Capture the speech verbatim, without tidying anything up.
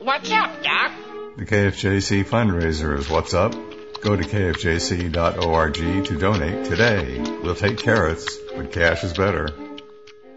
What's up, Doc? The K F J C fundraiser is What's Up. Go to K F J C dot org to donate today. We'll take carrots, but cash is better.